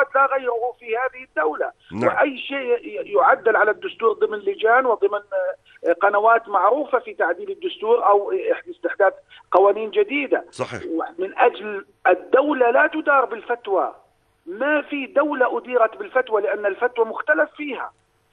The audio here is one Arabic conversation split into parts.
لا غيره في هذه الدولة. نعم. وأي شيء يعدل على الدستور ضمن لجان وضمن قنوات معروفة في تعديل الدستور أو استحداث قوانين جديدة. صحيح. من أجل الدولة لا تدار بالفتوى، ما في دولة أديرت بالفتوى لأن الفتوى مختلف فيها.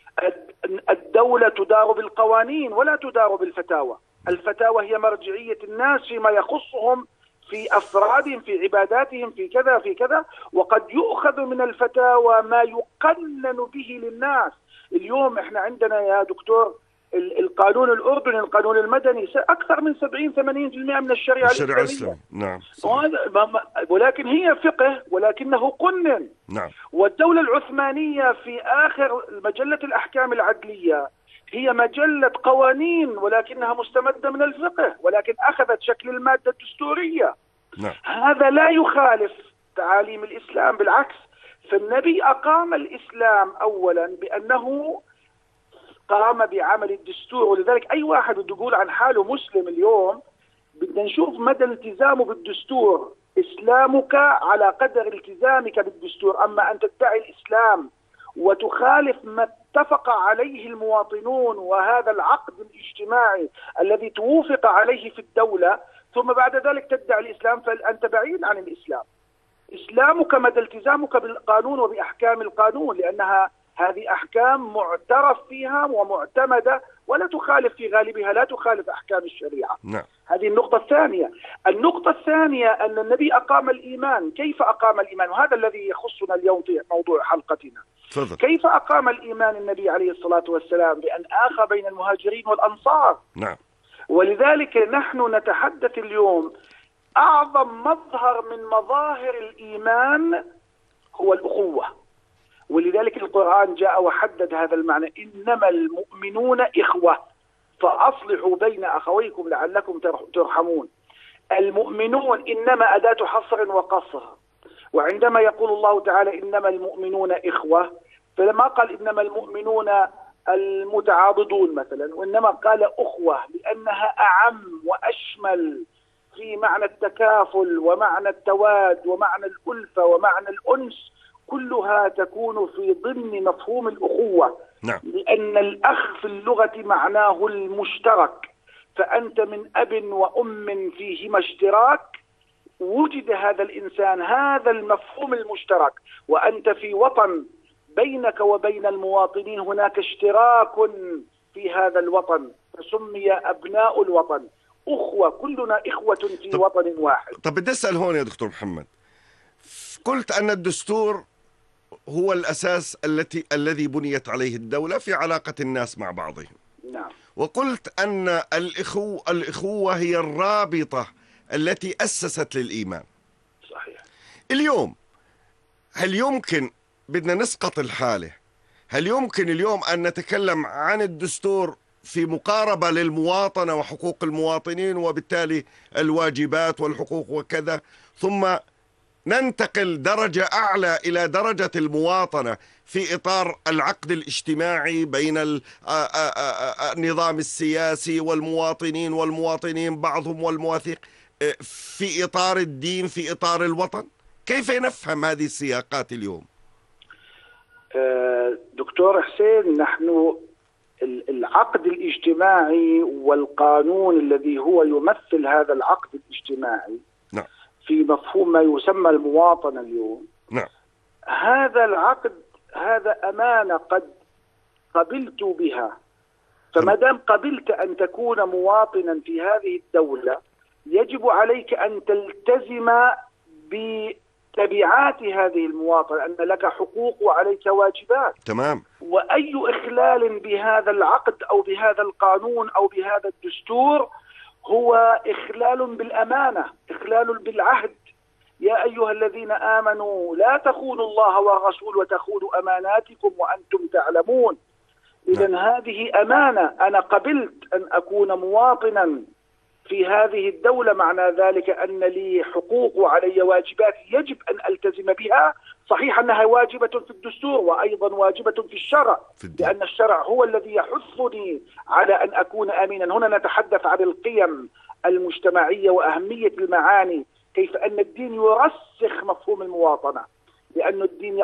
الدولة تدار بالقوانين ولا تدار بالفتاوى. الفتاوى هي مرجعية الناس فيما يخصهم في أفرادهم في عباداتهم في كذا في كذا، وقد يؤخذ من الفتاوى ما يقنن به للناس. اليوم احنا عندنا يا دكتور القانون الأردني، القانون المدني، أكثر من 70-80% من الشريعة الإسلامية. نعم. ولكن هي فقه ولكنه قنن. نعم. والدولة العثمانية في آخر مجلة الأحكام العدلية هي مجلة قوانين ولكنها مستمدة من الفقه، ولكن أخذت شكل المادة الدستورية. نعم. هذا لا يخالف تعاليم الإسلام، بالعكس. فالنبي أقام الإسلام أولا بأنه قام بعمل الدستور. ولذلك أي واحد بده يقول عن حاله مسلم اليوم بدنا نشوف مدى التزامه بالدستور. إسلامك على قدر التزامك بالدستور. أما أن تدعي الإسلام وتخالف ما اتفق عليه المواطنون وهذا العقد الاجتماعي الذي توافق عليه في الدولة، ثم بعد ذلك تدعي الإسلام، فأنت بعيد عن الإسلام. إسلامك مدى التزامك بالقانون وبأحكام القانون، لأنها هذه أحكام معترف فيها ومعتمدة ولا تخالف في غالبها، لا تخالف أحكام الشريعة. نعم. هذه النقطة الثانية. النقطة الثانية أن النبي أقام الإيمان. كيف أقام الإيمان؟ وهذا الذي يخصنا اليوم في موضوع حلقتنا. فضل. كيف أقام الإيمان النبي عليه الصلاة والسلام؟ بأن آخى بين المهاجرين والأنصار. نعم. ولذلك نحن نتحدث اليوم أعظم مظهر من مظاهر الإيمان هو الأخوة. ولذلك القرآن جاء وحدد هذا المعنى: إنما المؤمنون إخوة فأصلحوا بين أخويكم لعلكم ترحمون. المؤمنون إنما أداة حصر وقصر. وعندما يقول الله تعالى إنما المؤمنون إخوة، فلما قال إنما المؤمنون المتعاضدون مثلا، وإنما قال أخوة لأنها أعم وأشمل في معنى التكافل ومعنى التواد ومعنى الألفة ومعنى الأنس، كلها تكون في ضمن مفهوم الأخوة. نعم. لأن الأخ في اللغة معناه المشترك، فأنت من أب وأم فيهما اشتراك، وجد هذا الإنسان هذا المفهوم المشترك، وأنت في وطن بينك وبين المواطنين هناك اشتراك في هذا الوطن، فسمي أبناء الوطن أخوة، كلنا إخوة في وطن واحد. طب بدي أسأل هون يا دكتور محمد، قلت أن الدستور هو الأساس الذي بنيت عليه الدولة في علاقة الناس مع بعضهم. نعم. وقلت أن الإخوة هي الرابطة التي أسست للإيمان. صحيح. اليوم هل يمكن، بدنا نسقط الحالة، هل يمكن اليوم أن نتكلم عن الدستور في مقاربة للمواطنة وحقوق المواطنين وبالتالي الواجبات والحقوق وكذا، ثم ننتقل درجة أعلى إلى درجة المواطنة في إطار العقد الاجتماعي بين النظام السياسي والمواطنين بعضهم والمواثيق، في إطار الدين، في إطار الوطن؟ كيف نفهم هذه السياقات اليوم؟ دكتور حسين، نحن العقد الاجتماعي والقانون الذي هو يمثل هذا العقد الاجتماعي، نعم، في مفهوم ما يسمى المواطنة اليوم، نعم، هذا العقد هذا أمانة قد قبلت بها. فما دام قبلت أن تكون مواطنا في هذه الدولة، يجب عليك أن تلتزم بتبعات هذه المواطنة، أن لك حقوق وعليك واجبات. تمام. وأي إخلال بهذا العقد أو بهذا القانون أو بهذا الدستور هو إخلال بالأمانة، إخلال بالعهد. يا أيها الذين آمنوا لا تخونوا الله والرسول وتخونوا أماناتكم وأنتم تعلمون. إذن هذه أمانة، أنا قبلت أن أكون مواطنا في هذه الدولة، معنى ذلك أن لي حقوق وعلي واجبات يجب أن ألتزم بها. صحيح أنها واجبة في الدستور وأيضا واجبة في الشرع، لأن الشرع هو الذي يحثني على أن أكون أمينا. هنا نتحدث عن القيم المجتمعية وأهمية المعاني، كيف أن الدين يرسخ مفهوم المواطنة، لأن الدين